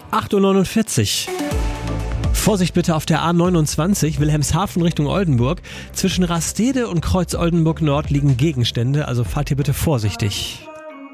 8:49 Uhr. Vorsicht bitte auf der A29 Wilhelmshaven Richtung Oldenburg. Zwischen Rastede und Kreuz Oldenburg Nord liegen Gegenstände, also fahrt hier bitte vorsichtig.